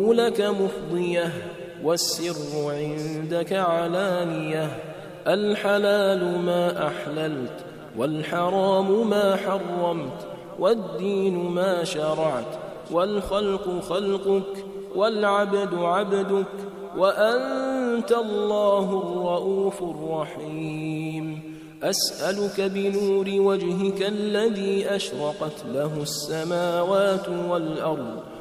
لك مفضية والسر عندك علانية. الحلال ما أحللت والحرام ما حرمت والدين ما شرعت والخلق خلقك والعبد عبدك وأنت الله الرؤوف الرحيم. أسألك بنور وجهك الذي أشرقت له السماوات والأرض